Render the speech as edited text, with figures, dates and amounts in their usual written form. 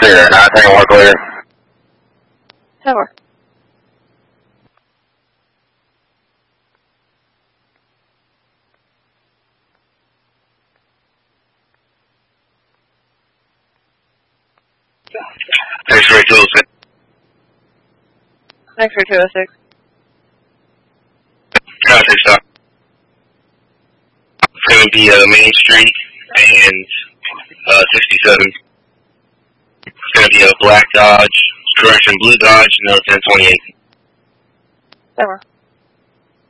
Clear, 931 clear. 10-4. X-ray 206. X-ray 206. Traffic stop. It's going to be Main Street and 67. It's going to be a black Dodge, correction, blue Dodge, no 1028. 10-4.